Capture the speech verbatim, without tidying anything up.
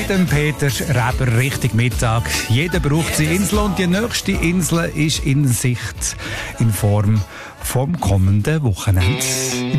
mit dem Peter Reber Richtung Mittag. Jeder braucht seine Insel und die nächste Insel ist in Sicht in Form vom kommenden Wochenende.